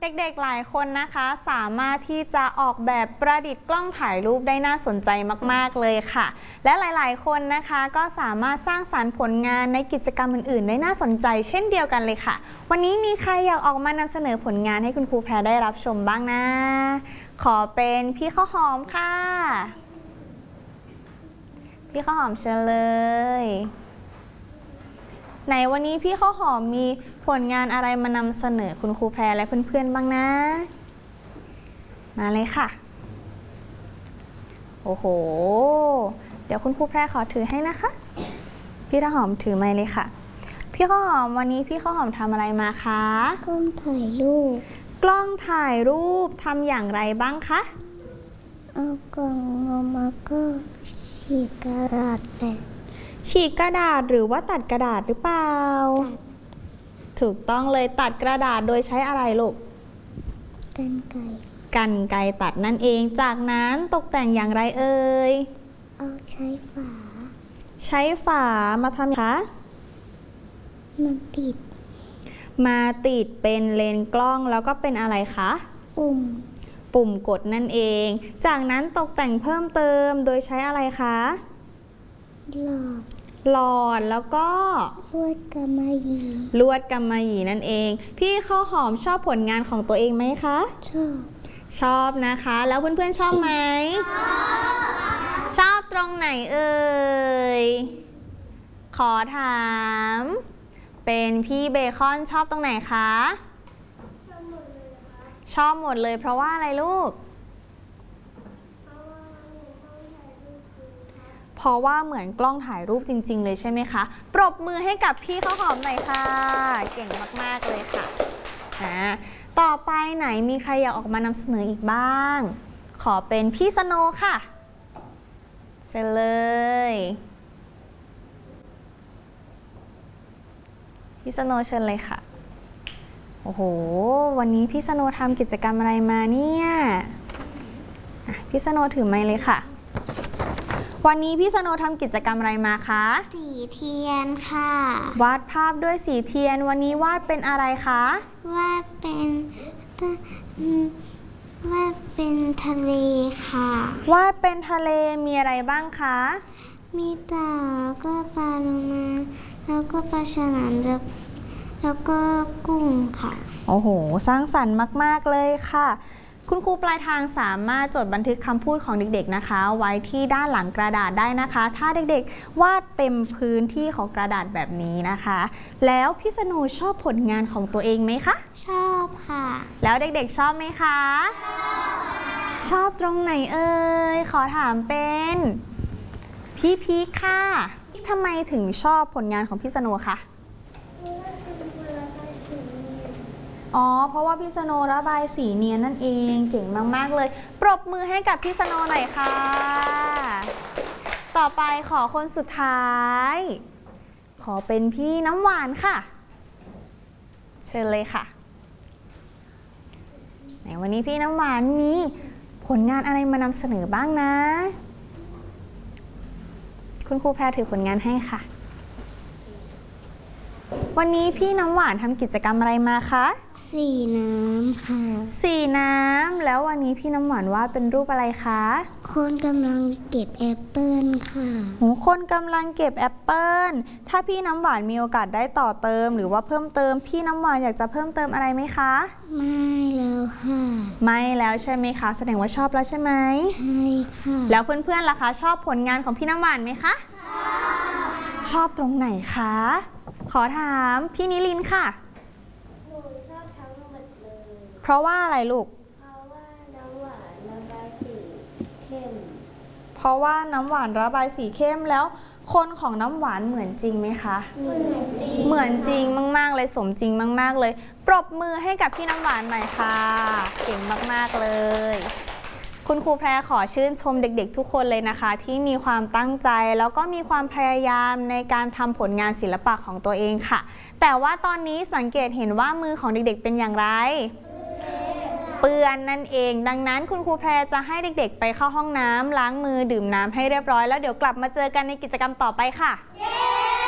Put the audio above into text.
เด็กๆหลายคนนะคะสามารถที่จะออกแบบประดิษฐ์กล้องถ่ายรูปได้น่าสนใจมากๆเลยค่ะและหลายๆคนนะคะก็สามารถสร้างสรรค์ผลงานในกิจกรรมอื่นๆได้น่าสนใจเช่นเดียวกันเลยค่ะวันนี้มีใครอยากออกมานำเสนอผลงานให้คุณครูแพรได้รับชมบ้างนะขอเป็นพี่ข้าวหอมค่ะพี่ข้าวหอมเชิญเลยไหนวันนี้พี่ข้าวหอมมีผลงานอะไรมานำเสนอคุณครูแพรและเพื่อนๆบ้างนะมาเลยค่ะโอ้โหเดี๋ยวคุณครูแพรขอถือให้นะคะพี่ข้าวหอมถือไมค์เลยค่ะพี่ข้าวหอมวันนี้พี่ข้าวหอมทำอะไรมาคะกล้องถ่ายรูปกล้องถ่ายรูปทำอย่างไรบ้างคะเอากล่องออกมาก็ฉีกกระดาษแปะฉีกกระดาษหรือว่าตัดกระดาษหรือเปล่าถูกต้องเลยตัดกระดาษโดยใช้อะไรลูกกรรไกรตัดนั่นเองจากนั้นตกแต่งอย่างไรเอ่ยเอาใช้ฝามาทำคะมาติดเป็นเลนส์กล้องแล้วก็เป็นอะไรคะปุ่มกดนั่นเองจากนั้นตกแต่งเพิ่มเติมโดยใช้อะไรคะหลอดแล้วก็ลวดกำมะหยี่นั่นเองพี่ข้าวหอมชอบผลงานของตัวเองไหมคะชอบนะคะแล้วเพื่อนๆชอบไหมชอบตรงไหนเอ่ยขอถามเป็นพี่เบคอนชอบตรงไหนคะชอบหมดเลยเพราะว่าอะไรลูกเพราะว่าเหมือนกล้องถ่ายรูปจริงๆเลยใช่ไหมคะปรบมือให้กับพี่ข้าวหอมหน่อยค่ะเก่งมากๆเลยค่ะต่อไปไหนมีใครอยากออกมานำเสนออีกบ้างขอเป็นพี่สโนค่ะเชิญเลยพี่สโนเชิญเลยค่ะโอ้โหวันนี้พี่สโนทำกิจกรรมอะไรมาเนี่ยพี่สโนถือไมค์เลยค่ะวันนี้พี่สโนทำกิจกรรมอะไรมาคะสีเทียนค่ะวาดภาพด้วยสีเทียนวันนี้วาดเป็นอะไรคะวาดเป็นทะเลค่ะวาดเป็นทะเลมีอะไรบ้างคะมีเต่าก็ปลาโลมาแล้วก็ปลาฉลามแล้วก็กุ้งค่ะโอ้โหสร้างสรรค์มากๆเลยค่ะคุณครูปลายทางสามารถจดบันทึกคำพูดของเด็กๆนะคะไว้ที่ด้านหลังกระดาษได้นะคะถ้าเด็กๆวาดเต็มพื้นที่ของกระดาษแบบนี้นะคะแล้วพี่สโนชอบผลงานของตัวเองไหมคะชอบค่ะแล้วเด็กๆชอบไหมคะชอบตรงไหนเอ่ยขอถามเป็นพี่พีคค่ะทำไมถึงชอบผลงานของพี่สโนคะเพราะว่าพี่สโนระบายสีเนียนนั่นเองเก่งมากๆเลยปรบมือให้กับพี่สโนหน่อยค่ะต่อไปขอคนสุดท้ายขอเป็นพี่น้ำหวานค่ะเชิญเลยค่ะในวันนี้พี่น้ำหวานมีผลงานอะไรมานำเสนอบ้างนะคุณครูแพรถือผลงานให้ค่ะวันนี้พี่น้ำหวานทำกิจกรรมอะไรมาคะสีน้ำค่ะสีน้ำแล้ววันนี้พี่น้ำหวานวาดเป็นรูปอะไรคะคนกำลังเก็บแอปเปิ้ลค่ะคนกำลังเก็บแอปเปิ้ลถ้าพี่น้ำหวานมีโอกาสได้ต่อเติมหรือว่าเพิ่มเติมพี่น้ำหวานอยากจะเพิ่มเติมอะไรไหมคะไม่แล้วค่ะไม่แล้วใช่ไหมคะแสดงว่าชอบแล้วใช่ไหมใช่ค่ะแล้วเพื่อนๆล่ะคะชอบผลงานของพี่น้ำหวานไหมคะชอบตรงไหนคะขอถามพี่นิลินค่ะเพราะว่าอะไรลูกเพราะว่าน้ำหวานระบายสีเข้มแล้วคนของน้ำหวานเหมือนจริงไหมคะเหมือนจริงมากๆเลยสมจริงมากๆเลยปรบมือให้กับพี่น้ำหวานหน่อยค่ะเก่งมากๆเลยคุณครูแพรขอชื่นชมเด็กๆทุกคนเลยนะคะที่มีความตั้งใจแล้วก็มีความพยายามในการทำผลงานศิลปะของตัวเองค่ะแต่ว่าตอนนี้สังเกตเห็นว่ามือของเด็กๆเป็นอย่างไรเปื้อนนั่นเองดังนั้นคุณครูแพรจะให้เด็กๆไปเข้าห้องน้ำล้างมือดื่มน้ำให้เรียบร้อยแล้วเดี๋ยวกลับมาเจอกันในกิจกรรมต่อไปค่ะ